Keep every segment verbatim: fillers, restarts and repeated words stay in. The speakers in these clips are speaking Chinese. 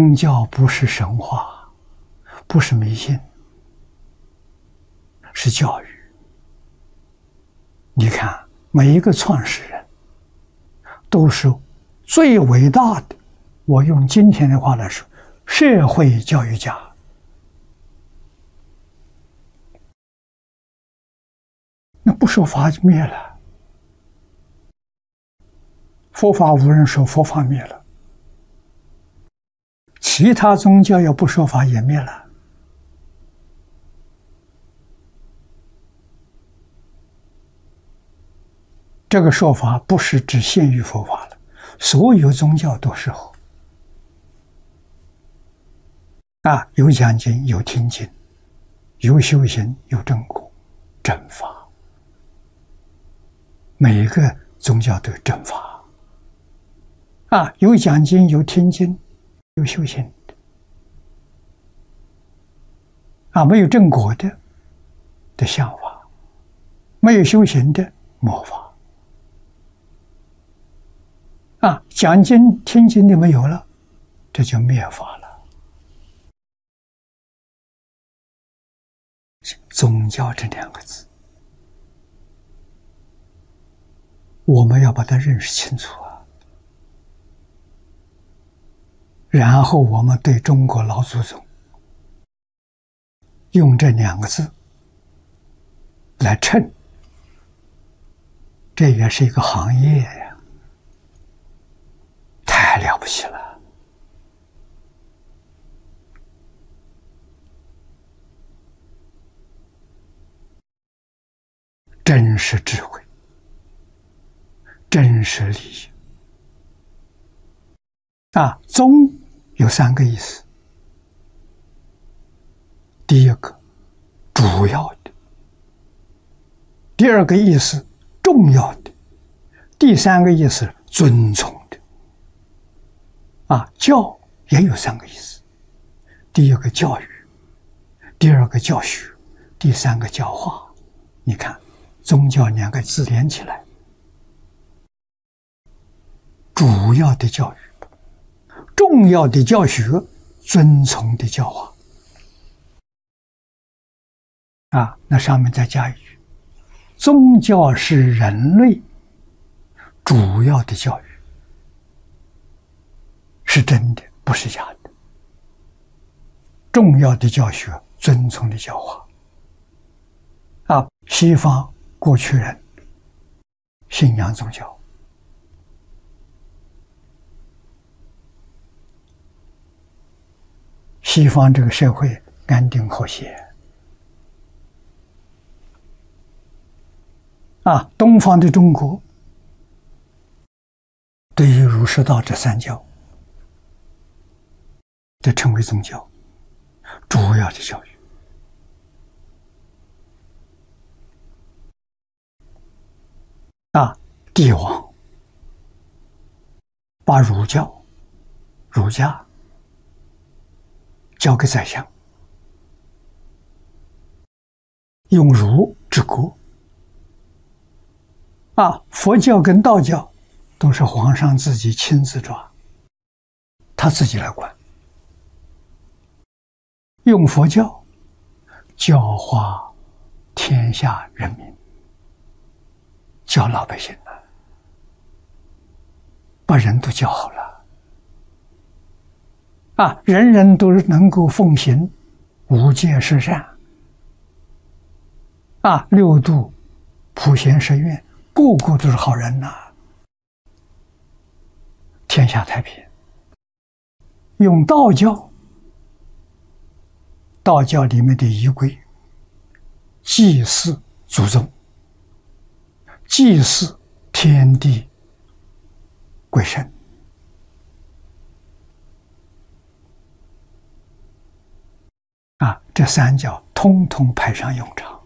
宗教不是神话，不是迷信，是教育。你看，每一个创始人都是最伟大的，我用今天的话来说，社会教育家。那不说法就灭了，佛法无人说，佛法灭了，其他宗教要不说法也灭了。这个说法不是只限于佛法了，所有宗教都适合。啊，有讲经，有听经，有修行，有正果，正法。每一个宗教都有正法。啊，有讲经，有听经，有修行的。啊，没有正果的的相法，没有修行的魔法。啊，讲经听经的没有了，这就灭法了。宗教这两个字，我们要把它认识清楚啊。然后我们对中国老祖宗用这两个字来称，这也是一个行业呀。太了不起了！真实智慧，真实利益。啊，宗有三个意思：第一个，主要的；第二个意思，重要的；第三个意思，尊崇的。啊，教也有三个意思：第一个教育，第二个教学，第三个教化。你看，宗教两个字连起来，主要的教育，重要的教学，尊崇的教化。啊，那上面再加一句：宗教是人类主要的教育。是真的，不是假的。重要的教学，尊崇的教化。啊，西方过去人信仰宗教，西方这个社会安定和谐。啊，东方的中国对于儒释道这三教，这称为宗教，主要的教育。啊，帝王把儒教、儒家交给宰相，用儒治国。啊，佛教跟道教都是皇上自己亲自抓，他自己来管。用佛教教化天下人民，教老百姓了，把人都教好了。啊，人人都能够奉行五戒十善，啊，六度普贤十愿，个个都是好人呐、啊，天下太平。用道教，道教里面的仪规，祭祀祖宗，祭祀天地鬼神。啊，这三教通通派上用场。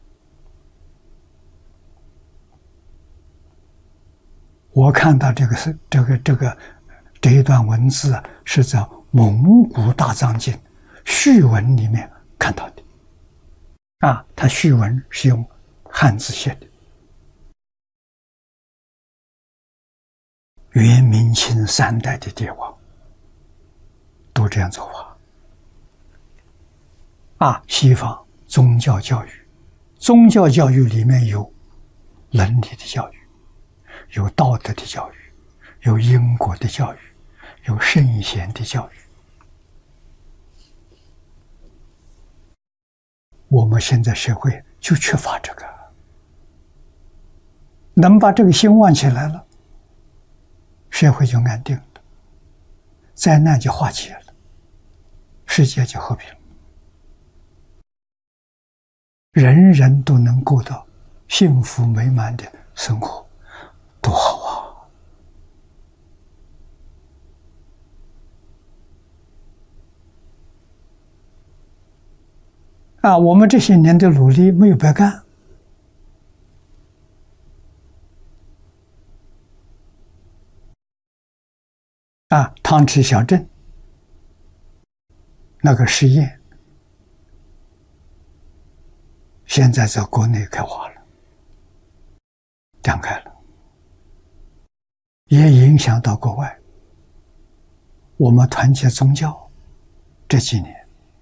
我看到这个是这个这个这一段文字啊，是在《蒙古大藏经》序文里面看到的。啊，它序文是用汉字写的。元、明、清三代的帝王都有这样做法。啊，西方宗教教育，宗教教育里面有伦理的教育，有道德的教育，有因果的教育，有圣贤的教育。我们现在社会就缺乏这个，能把这个心旺起来了，社会就安定了，灾难就化解了，世界就和平了，人人都能过到幸福美满的生活，多好啊！啊，我们这些年的努力没有白干。啊，汤池小镇那个实验，现在在国内开花了，展开了，也影响到国外。我们团结宗教这几年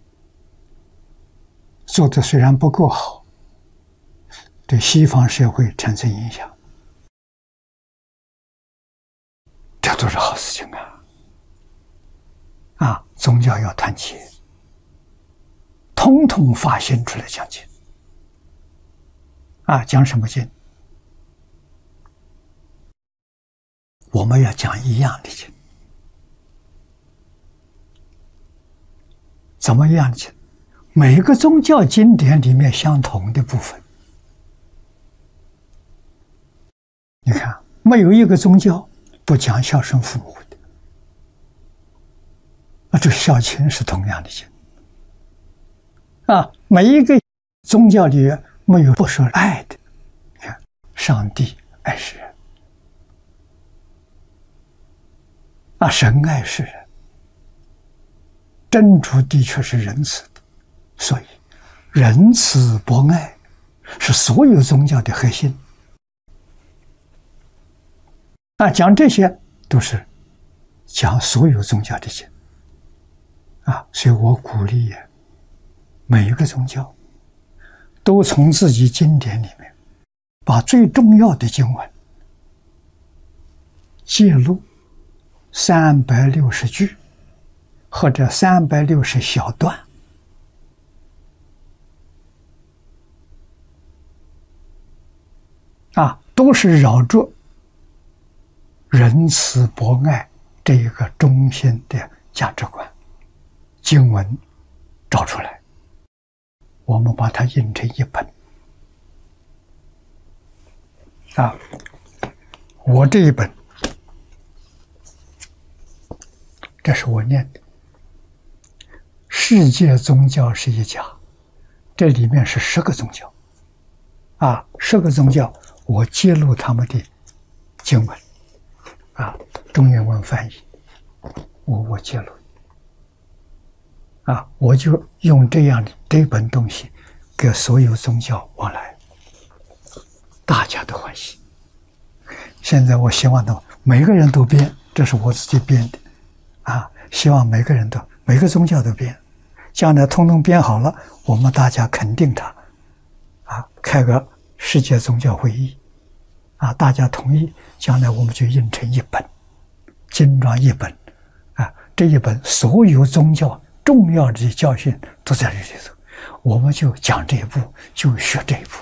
做的虽然不够好，对西方社会产生影响，这都是好事情啊！啊，宗教要团结，统统发心出来讲经。啊，讲什么经？我们要讲一样的经。怎么样的经？每个宗教经典里面相同的部分。你看，没有一个宗教不讲孝顺父母的。啊，这孝亲是同样的经。啊，每一个宗教里没有不说爱的。你看，上帝爱世人，啊，神爱世人，真主的确是仁慈的，所以仁慈博爱是所有宗教的核心。啊，讲这些都是讲所有宗教的经。啊，所以我鼓励每一个宗教都从自己经典里面把最重要的经文记录三百六十句或者三百六十小段，啊，都是绕着仁慈博爱这一个中心的价值观。经文找出来，我们把它印成一本。啊，我这一本，这是我念的。世界宗教是一家，这里面是十个宗教，啊，十个宗教，我揭露他们的经文，啊，中英文翻译，我我揭露。啊，我就用这样的这本东西给所有宗教往来，大家都欢喜。现在我希望呢，每个人都编，这是我自己编的，啊，希望每个人都每个宗教都编，将来通通编好了，我们大家肯定它，啊，开个世界宗教会议，啊，大家同意，将来我们就印成一本，精装一本，啊，这一本所有宗教重要的教训都在这里头，我们就讲这一步，就学这一步。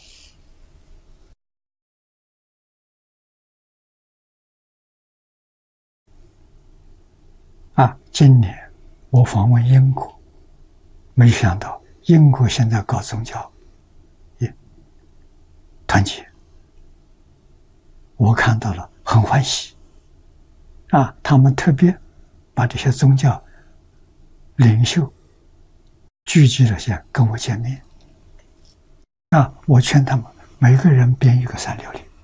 啊，今年我访问英国，没想到英国现在搞宗教也团结，我看到了很欢喜。啊，他们特别把这些宗教领袖聚集了些跟我见面。啊，我劝他们每个人编一个三六零，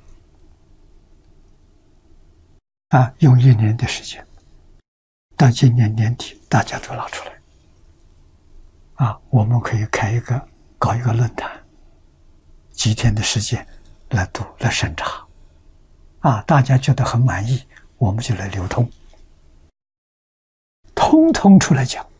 啊，用一年的时间，到今年年底大家都拿出来，啊，我们可以开一个搞一个论坛，几天的时间来读来审查，啊，大家觉得很满意，我们就来流通。 通通出来讲。